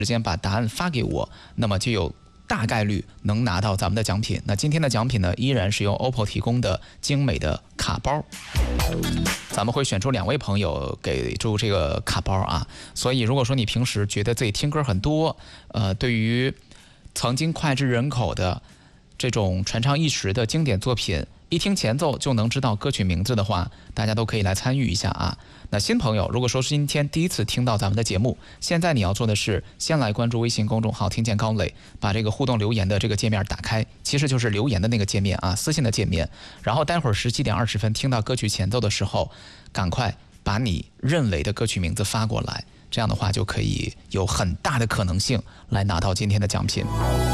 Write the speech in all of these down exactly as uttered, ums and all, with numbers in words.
时间把答案发给我，那么就有大概率能拿到咱们的奖品。那今天的奖品呢，依然是由 O P P O 提供的精美的卡包。咱们会选出两位朋友给出这个卡包啊。所以如果说你平时觉得自己听歌很多，呃，对于曾经脍炙人口的这种传唱一时的经典作品，一听前奏就能知道歌曲名字的话，大家都可以来参与一下啊。那新朋友，如果说是今天第一次听到咱们的节目，现在你要做的是先来关注微信公众号听见高磊，把这个互动留言的这个界面打开，其实就是留言的那个界面啊，私信的界面。然后待会儿十七点二十分听到歌曲前奏的时候，赶快把你认为的歌曲名字发过来，这样的话就可以有很大的可能性来拿到今天的奖品。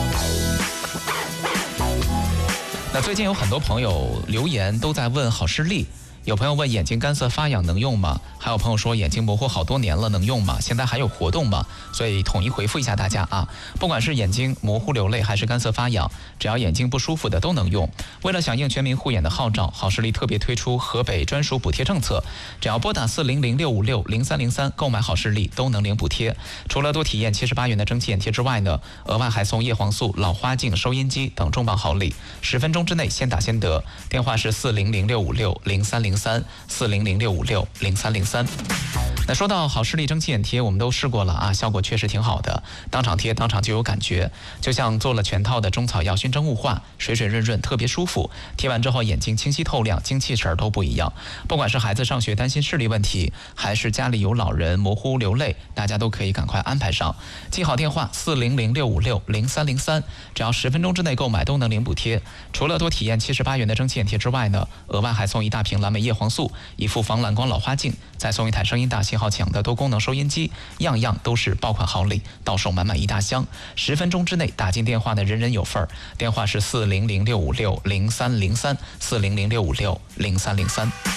那最近有很多朋友留言都在问好视力，有朋友问眼睛干涩发痒能用吗？还有朋友说眼睛模糊好多年了能用吗？现在还有活动吗？所以统一回复一下大家啊，不管是眼睛模糊流泪还是干涩发痒，只要眼睛不舒服的都能用。为了响应全民护眼的号召，好视力特别推出河北专属补贴政策，只要拨打四零零六五六零三零三购买好视力都能领补贴。除了多体验七十八元的蒸汽眼贴之外呢，额外还送叶黄素、老花镜、收音机等重磅好礼，十分钟之内先打先得。电话是四零零六五六零三零三四零零六五六零三零三。那说到好视力蒸汽眼贴，我们都试过了啊，效果确实挺好的，当场贴当场就有感觉，就像做了全套的中草药熏蒸雾化，水水润润，特别舒服。贴完之后眼睛清晰透亮，精气神都不一样。不管是孩子上学担心视力问题，还是家里有老人模糊流泪，大家都可以赶快安排上。记好电话四零零六五六零三零三，只要十分钟之内购买都能领补贴。除了多体验七十八元的蒸汽眼贴之外呢，额外还送一大瓶蓝莓叶黄素，一副防蓝光老花镜，再送一台声音大信号强的多功能收音机，样样都是爆款好礼，到手满满一大箱。十分钟之内打进电话的人人有份儿，电话是四零零六五六零三零三四零零六五六零三零三。